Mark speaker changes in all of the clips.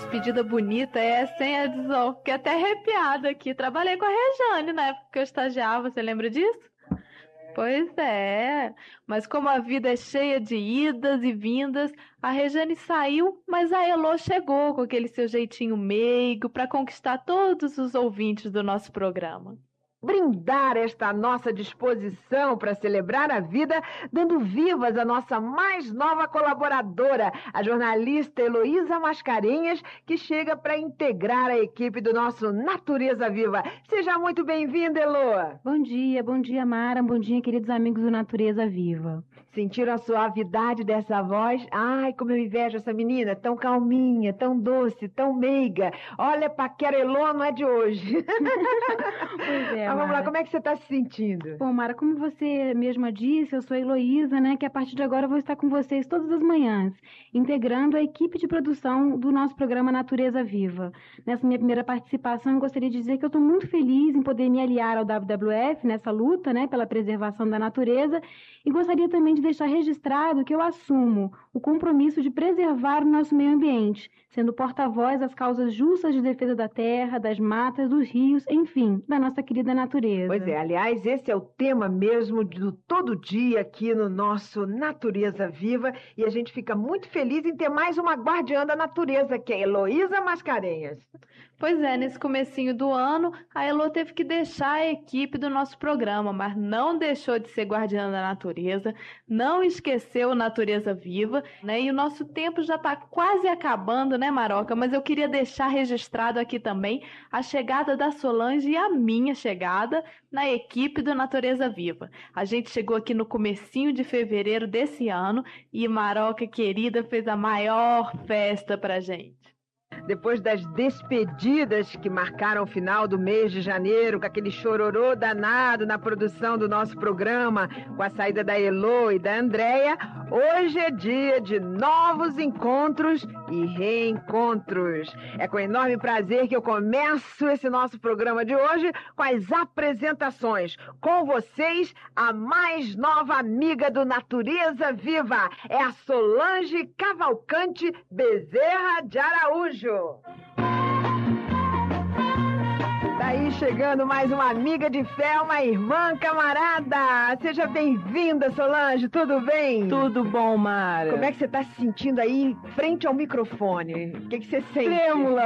Speaker 1: despedida bonita essa, hein, Edson? Fiquei até arrepiada aqui. Trabalhei com a Rejane na época que eu estagiava, você lembra disso? Pois é, mas como a vida é cheia de idas e vindas, a Rejane saiu, mas a Elô chegou com aquele seu jeitinho meigo para conquistar todos os ouvintes do nosso programa.
Speaker 2: Brindar esta nossa disposição para celebrar a vida, dando vivas a nossa mais nova colaboradora, a jornalista Heloísa Mascarenhas, que chega para integrar a equipe do nosso Natureza Viva. Seja muito bem-vinda, Elô!
Speaker 3: Bom dia, Mara, bom dia, queridos amigos do Natureza Viva.
Speaker 2: Sentiram a suavidade dessa voz? Ai, como eu invejo essa menina, tão calminha, tão doce, tão meiga. Olha, paquera Elô não é de hoje.
Speaker 3: Pois é,
Speaker 2: Mas vamos
Speaker 3: Mara.
Speaker 2: lá, como é que você está se sentindo?
Speaker 3: Bom, Mara, como você mesma disse, eu sou a Heloísa, né, que a partir de agora eu vou estar com vocês todas as manhãs, integrando a equipe de produção do nosso programa Natureza Viva. Nessa minha primeira participação, eu gostaria de dizer que eu estou muito feliz em poder me aliar ao WWF nessa luta, né, pela preservação da natureza, e gostaria também de deixar registrado que eu assumo o compromisso de preservar o nosso meio ambiente, sendo porta-voz das causas justas de defesa da terra, das matas, dos rios, enfim, da nossa querida natureza.
Speaker 2: Pois é, aliás, esse é o tema mesmo do todo dia aqui no nosso Natureza Viva, e a gente fica muito feliz em ter mais uma guardiã da natureza, que é a Heloísa Mascarenhas.
Speaker 1: Pois é, nesse comecinho do ano, a Elô teve que deixar a equipe do nosso programa, mas não deixou de ser guardiã da natureza, não esqueceu Natureza Viva, né? E o nosso tempo já está quase acabando, né, Maroca? Mas eu queria deixar registrado aqui também a chegada da Solange e a minha chegada na equipe do Natureza Viva. A gente chegou aqui no comecinho de fevereiro desse ano e Maroca querida fez a maior festa pra gente.
Speaker 2: Depois das despedidas que marcaram o final do mês de janeiro, com aquele chororô danado na produção do nosso programa, com a saída da Elô e da Andréia, hoje é dia de novos encontros e reencontros. É com enorme prazer que eu começo esse nosso programa de hoje com as apresentações. Com vocês, a mais nova amiga do Natureza Viva, é a Solange Cavalcante Bezerra de Araújo. Daí chegando mais uma amiga de fé, uma irmã camarada. Seja bem-vinda, Solange, tudo bem?
Speaker 4: Tudo bom, Mara.
Speaker 2: Como é que você está se sentindo aí frente ao microfone? O que você sente?
Speaker 4: Trêmula.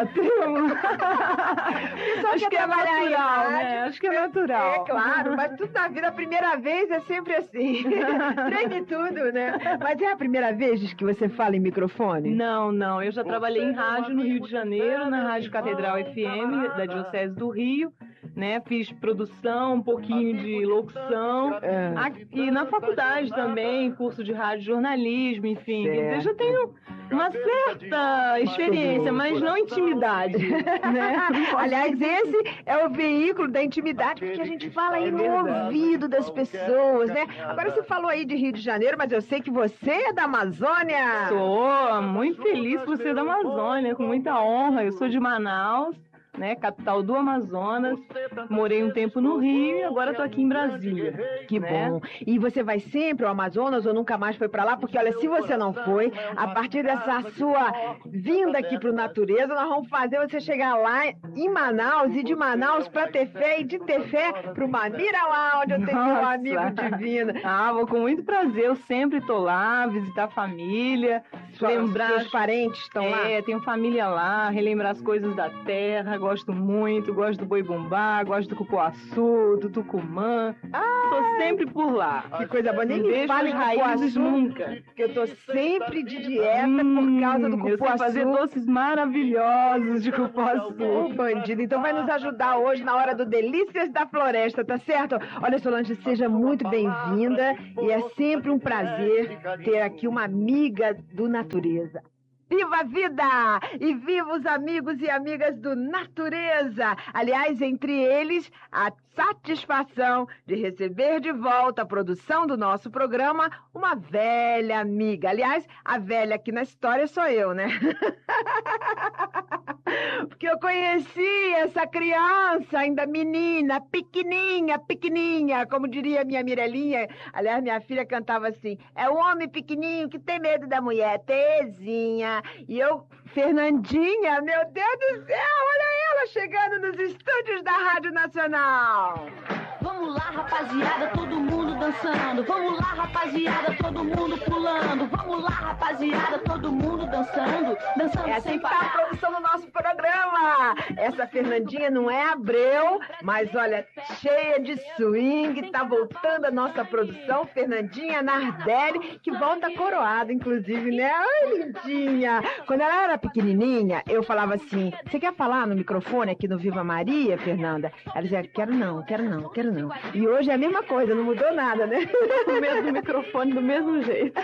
Speaker 2: Acho que é natural,
Speaker 4: né? Acho que é natural.
Speaker 2: É claro, mas tudo na vida, a primeira vez é sempre assim. Treme tudo, né? Mas é a primeira vez que você fala em microfone?
Speaker 4: Não. Eu já trabalhei em rádio no Rio de Janeiro, na Rádio Catedral FM, da Diocese do Rio, né? Fiz produção, um pouquinho de locução. E na faculdade também, curso de rádio jornalismo, enfim. Quer dizer, já tenho uma certa experiência, mas não intimidade, né?
Speaker 2: Aliás, esse é o veículo da intimidade, porque a gente fala aí no ouvido das pessoas, né? Agora você falou aí de Rio de Janeiro, mas eu sei que você é da Amazônia.
Speaker 4: Sou muito feliz por ser da Amazônia, com muita honra. Eu sou de Manaus, né, capital do Amazonas, morei um tempo no Rio e agora estou aqui em Brasília.
Speaker 2: Que bom. E você vai sempre ao Amazonas ou nunca mais foi para lá? Porque olha, se você não foi, a partir dessa sua vinda aqui pro Natureza, nós vamos fazer você chegar lá em Manaus e de Manaus para ter fé e de ter fé pro Manira lá, onde eu tenho um amigo divino.
Speaker 4: Vou com muito prazer, eu sempre tô lá, visitar a família, lembrar...
Speaker 2: Seus parentes estão lá?
Speaker 4: Tenho família lá, relembrar as coisas da terra, gosto muito, gosto do boi-bumbá, gosto do cupuaçu, do tucumã. Tô sempre por lá.
Speaker 2: Que coisa boa, nem me
Speaker 4: Deixo
Speaker 2: fale
Speaker 4: as raízes nunca.
Speaker 2: Porque eu tô sempre de dieta por causa do cupuaçu.
Speaker 4: Eu sei fazer doces maravilhosos de cupuaçu.
Speaker 2: Bandido, então vai nos ajudar hoje na hora do Delícias da Floresta, tá certo? Olha, Solange, seja muito bem-vinda e é sempre um prazer ter aqui uma amiga do Natureza. Viva a vida! E viva os amigos e amigas do Natureza! Aliás, entre eles, a satisfação de receber de volta a produção do nosso programa uma velha amiga. Aliás, a velha aqui na história sou eu, né? Porque eu conheci essa criança, ainda menina, pequenininha, como diria minha Mirelinha. Aliás, minha filha cantava assim, é o homem pequenininho que tem medo da mulher, Terezinha. E eu Fernandinha, meu Deus do céu, olha ela chegando nos estúdios da Rádio Nacional.
Speaker 5: Vamos lá, rapaziada, todo mundo dançando. Vamos lá, rapaziada, todo mundo pulando. Vamos lá, rapaziada, todo mundo dançando. Dançando
Speaker 2: é assim
Speaker 5: sem
Speaker 2: que tá a produção do nosso programa. Essa Fernandinha não é Abreu, mas olha, cheia de swing, tá voltando a nossa produção. Fernandinha Nardelli, que volta coroada, inclusive, né? Ai, lindinha. Quando ela era pequenininha, eu falava assim, você quer falar no microfone aqui no Viva Maria, Fernanda? Ela dizia, quero não. E hoje é a mesma coisa, não mudou nada, né?
Speaker 1: O mesmo microfone, do mesmo jeito.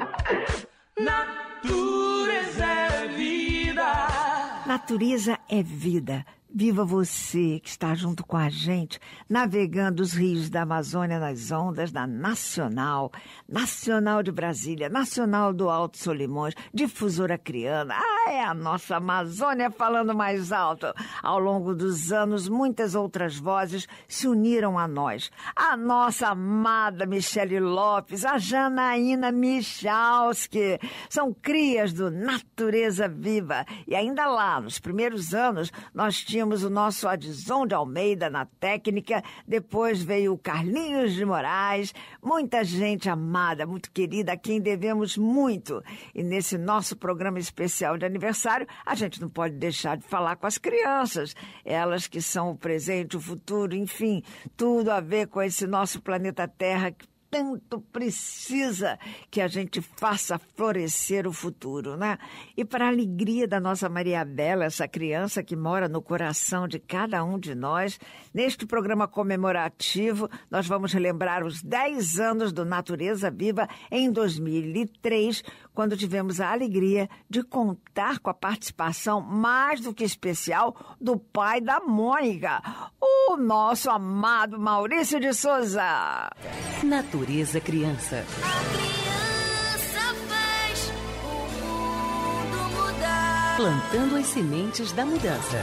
Speaker 6: Natureza é vida.
Speaker 7: Natureza é vida. Viva você que está junto com a gente, navegando os rios da Amazônia nas ondas da Nacional, Nacional de Brasília, Nacional do Alto Solimões, Difusora Acreana. É a nossa Amazônia falando mais alto. Ao longo dos anos, muitas outras vozes se uniram a nós. A nossa amada Michele Lopes, a Janaína Michalski, são crias do Natureza Viva. E ainda lá, nos primeiros anos, nós tínhamos o nosso Adson de Almeida na técnica, depois veio o Carlinhos de Moraes, muita gente amada, muito querida, a quem devemos muito. E nesse nosso programa especial de aniversário, a gente não pode deixar de falar com as crianças, elas que são o presente, o futuro, enfim, tudo a ver com esse nosso planeta Terra que tanto precisa que a gente faça florescer o futuro, né? E para a alegria da nossa Maria Bela, essa criança que mora no coração de cada um de nós, neste programa comemorativo, nós vamos relembrar os 10 anos do Natureza Viva em 2003, quando tivemos a alegria de contar com a participação mais do que especial do pai da Mônica, o nosso amado Maurício de Souza.
Speaker 8: Natureza Criança.
Speaker 9: A criança faz o mundo mudar.
Speaker 8: Plantando as sementes da mudança.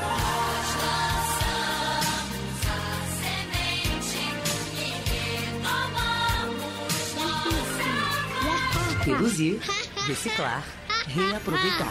Speaker 8: Reduzir, reciclar, reaproveitar.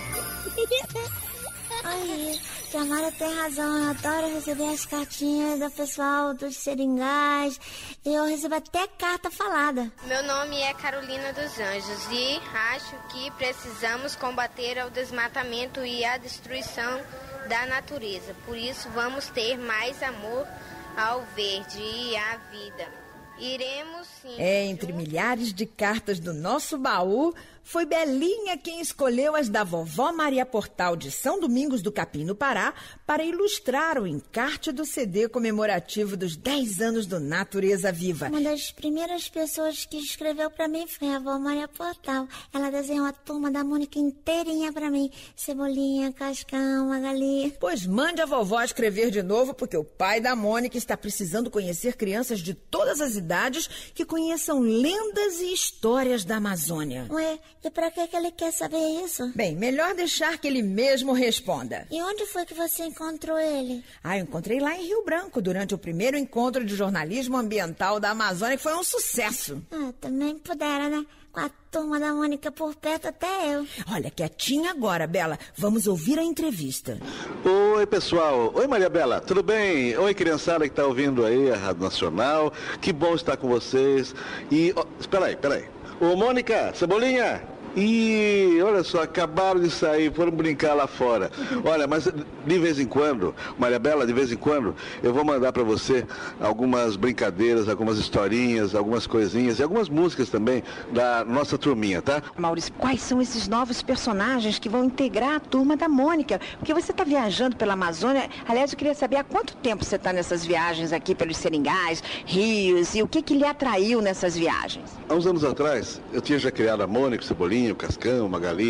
Speaker 9: Aí, a Mara tem razão, eu adoro receber as cartinhas do pessoal dos seringais. Eu recebo até carta falada.
Speaker 10: Meu nome é Carolina dos Anjos e acho que precisamos combater o desmatamento e a destruição da natureza. Por isso vamos ter mais amor ao verde e à vida. Iremos sim.
Speaker 11: Entre milhares de cartas do nosso baú, foi Belinha quem escolheu as da vovó Maria Portal de São Domingos do Capim, no Pará, para ilustrar o encarte do CD comemorativo dos 10 anos do Natureza Viva.
Speaker 9: Uma das primeiras pessoas que escreveu para mim foi a vovó Maria Portal. Ela desenhou a Turma da Mônica inteirinha para mim. Cebolinha, Cascão, Magali.
Speaker 11: Pois mande a vovó escrever de novo, porque o pai da Mônica está precisando conhecer crianças de todas as idades que conheçam lendas e histórias da Amazônia.
Speaker 9: Ué, e pra que ele quer saber isso?
Speaker 11: Bem, melhor deixar que ele mesmo responda.
Speaker 9: E onde foi que você encontrou ele?
Speaker 11: Eu encontrei lá em Rio Branco, durante o primeiro encontro de jornalismo ambiental da Amazônia, que foi um sucesso.
Speaker 9: Também pudera, né? Com a Turma da Mônica por perto, até eu.
Speaker 11: Olha, quietinha agora, Bela. Vamos ouvir a entrevista.
Speaker 12: Oi, pessoal. Oi, Maria Bela. Tudo bem? Oi, criançada que tá ouvindo aí a Rádio Nacional. Que bom estar com vocês. E, espera aí. Ô, Mônica, Cebolinha. E olha só, acabaram de sair, foram brincar lá fora. Olha, mas de vez em quando, Maria Bela, de vez em quando, eu vou mandar para você algumas brincadeiras, algumas historinhas, algumas coisinhas e algumas músicas também da nossa turminha, tá?
Speaker 13: Maurício, quais são esses novos personagens que vão integrar a Turma da Mônica? Porque você está viajando pela Amazônia. Aliás, eu queria saber há quanto tempo você está nessas viagens aqui pelos seringais, rios, e o que lhe atraiu nessas viagens?
Speaker 12: Há uns anos atrás, eu tinha já criado a Mônica, o Cebolinha, o Cascão, o Magali,